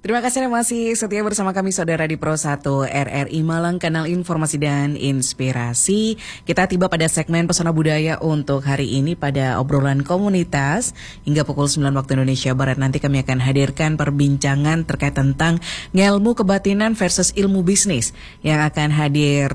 Terima kasih Anda masih setia bersama kami saudara di Pro 1 RRI Malang, kanal informasi dan inspirasi. Kita tiba pada segmen pesona budaya untuk hari ini pada obrolan komunitas. Hingga pukul 9 waktu Indonesia Barat nanti kami akan hadirkan perbincangan terkait tentang ngelmu kebatinan versus ilmu bisnis yang akan hadir